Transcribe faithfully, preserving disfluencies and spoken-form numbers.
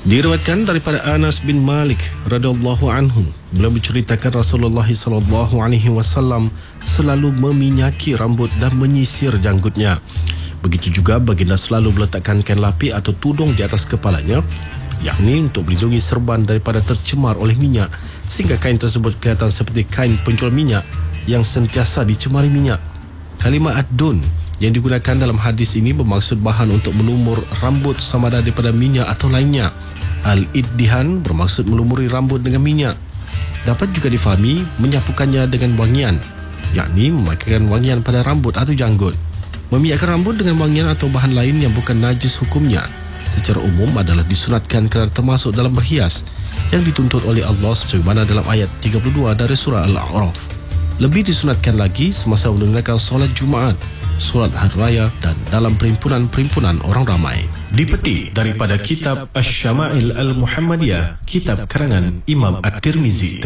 Diriwayatkan daripada Anas bin Malik radhiyallahu anhu, beliau menceritakan Rasulullah sallallahu alaihi wasallam selalu meminyaki rambut dan menyisir janggutnya. Begitu juga baginda selalu meletakkan kain lapik atau tudung di atas kepalanya, yakni untuk melindungi serban daripada tercemar oleh minyak, sehingga kain tersebut kelihatan seperti kain penjual minyak yang sentiasa dicemari minyak. Kalimah ad-dun yang digunakan dalam hadis ini bermaksud bahan untuk melumur rambut sama ada daripada minyak atau lainnya. Al-iddihan bermaksud melumuri rambut dengan minyak. Dapat juga difahami menyapukannya dengan wangian, yakni memakaikan wangian pada rambut atau janggut. Meminyakkan rambut dengan wangian atau bahan lain yang bukan najis hukumnya secara umum adalah disunatkan kerana termasuk dalam berhias yang dituntut oleh Allah sebagaimana dalam ayat tiga puluh dua dari surah Al-A'raf. Lebih disunatkan lagi semasa menunaikan solat Jumaat, solat hari raya dan dalam perhimpunan-perhimpunan orang ramai. Dipetik daripada kitab Asy-Syama'il Al-Muhammadiyah, kitab karangan Imam At-Tirmizi.